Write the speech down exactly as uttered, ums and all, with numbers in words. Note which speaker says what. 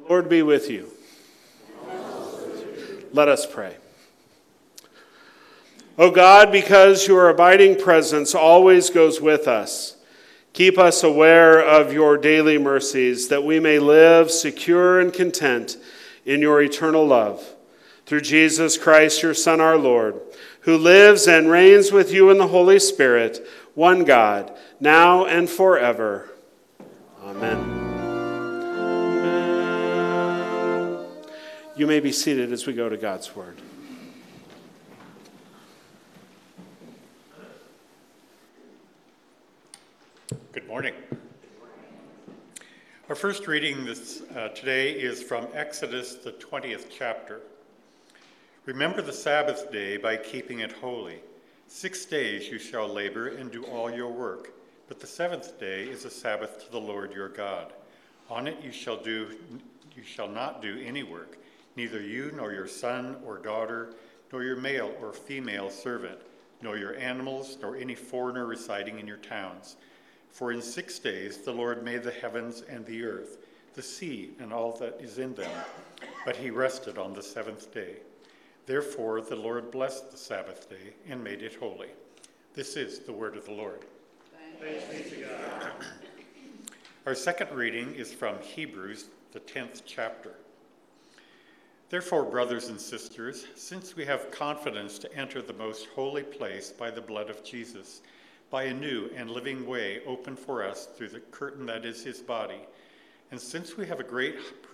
Speaker 1: Lord be with you. Let us pray. O God, because your abiding presence always goes with us, keep us aware of your daily mercies, that we may live secure and content in your eternal love. Through Jesus Christ, your Son, our Lord, who lives and reigns with you in the Holy Spirit, one God, now and forever. Amen. Amen. You may be seated as we go to God's word.
Speaker 2: Good morning. Our first reading this, uh, today is from Exodus, the twentieth chapter. Remember the Sabbath day by keeping it holy. Six days you shall labor and do all your work, but the seventh day is a Sabbath to the Lord your God. On it you shall do, you shall not do any work, neither you nor your son or daughter, nor your male or female servant, nor your animals, nor any foreigner residing in your towns. For in six days the Lord made the heavens and the earth, the sea and all that is in them, but he rested on the seventh day. Therefore the Lord blessed the Sabbath day and made it holy. This is the word of the Lord.
Speaker 3: Thanks be to God.
Speaker 2: Our second reading is from Hebrews, the tenth chapter. Therefore, brothers and sisters, since we have confidence to enter the most holy place by the blood of Jesus, by a new and living way opened for us through the curtain that is his body, and since we have a great